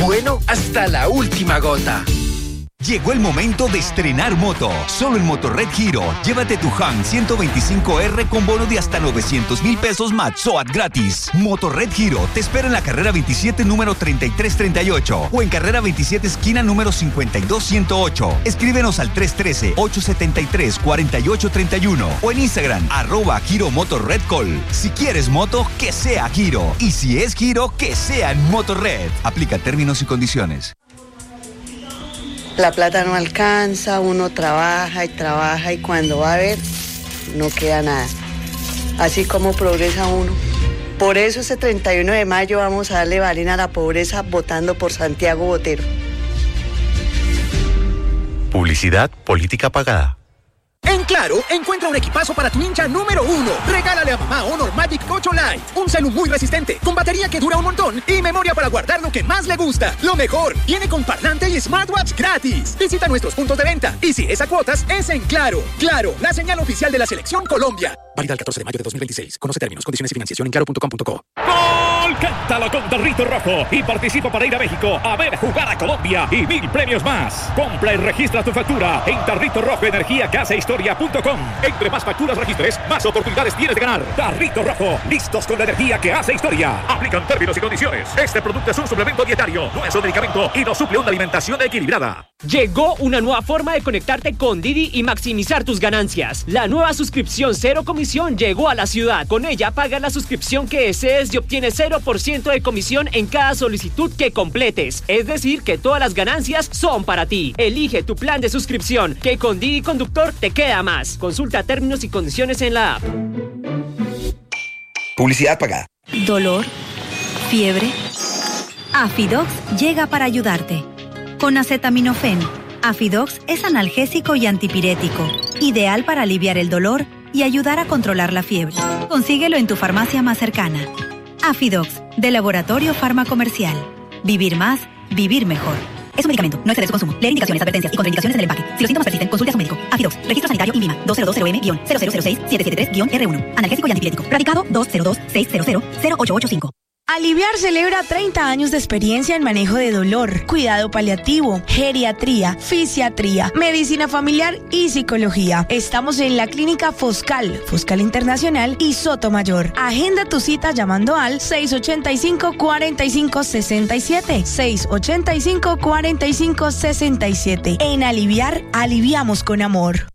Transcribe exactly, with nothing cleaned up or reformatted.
bueno hasta la última gota. Llegó el momento de estrenar moto. Solo en Motorred Giro. Llévate tu Han ciento veinticinco R con bono de hasta novecientos mil pesos más S O A T gratis. Motorred Giro te espera en la carrera veintisiete, número treinta y tres treinta y ocho o en carrera veintisiete, esquina número cincuenta y dos ciento ocho. Escríbenos al tres uno tres, ocho siete tres, cuatro ocho tres uno o en Instagram, arroba Giro Motorred Call. Si quieres moto, que sea Giro. Y si es Giro, que sea en Motorred. Aplica términos y condiciones. La plata no alcanza, uno trabaja y trabaja y cuando va a ver, no queda nada. Así como progresa uno. Por eso ese treinta y uno de mayo vamos a darle balina a la pobreza votando por Santiago Botero. Publicidad política pagada. En Claro, encuentra un equipazo para tu hincha número uno. Regálale a mamá Honor Magic ocho Lite. Un celu muy resistente, con batería que dura un montón y memoria para guardar lo que más le gusta. Lo mejor, viene con parlante y smartwatch gratis. Visita nuestros puntos de venta y si es a cuotas, es en Claro. Claro, la señal oficial de la Selección Colombia. Válida el catorce de mayo de dos mil veintiséis. Conoce términos, condiciones y financiación en claro punto com punto co. ¡Gol! Cántalo con Tarrito Rojo y participa para ir a México a ver jugar a Colombia y mil premios más. Compra y registra tu factura en Tarrito Rojo Energía Casa Historia punto com. Entre más facturas registres, más oportunidades tienes de ganar. Tarrito Rojo, listos con la energía que hace historia. Aplican términos y condiciones. Este producto es un suplemento dietario, no es un medicamento y no suple una alimentación equilibrada. Llegó una nueva forma de conectarte con Didi y maximizar tus ganancias. La nueva suscripción cero comisión llegó a la ciudad. Con ella pagas la suscripción que desees y obtienes cero por ciento de comisión en cada solicitud que completes. Es decir, que todas las ganancias son para ti. Elige tu plan de suscripción, que con Didi Conductor te queda más. Consulta términos y condiciones en la app. Publicidad pagada. Dolor, fiebre. Afidox llega para ayudarte. Con acetaminofén, Afidox es analgésico y antipirético, ideal para aliviar el dolor y ayudar a controlar la fiebre. Consíguelo en tu farmacia más cercana. Afidox, de Laboratorio Farmacomercial. Vivir más, vivir mejor. Es un medicamento, no exceder su consumo. Leer indicaciones, advertencias y contraindicaciones en el empaque. Si los síntomas persisten, consulte a su médico. Afidox, registro sanitario INVIMA dos cero dos cero M cero cero cero seis siete siete tres R uno. Analgésico y antipirético. Radicado dos cero dos seis cero cero cero ocho ocho cinco. Aliviar celebra treinta años de experiencia en manejo de dolor, cuidado paliativo, geriatría, fisiatría, medicina familiar y psicología. Estamos en la clínica Foscal, Foscal Internacional y Sotomayor. Agenda tu cita llamando al seis ocho cinco, cuatro cinco seis siete, seis ocho cinco, cuatro cinco seis siete. En Aliviar, aliviamos con amor.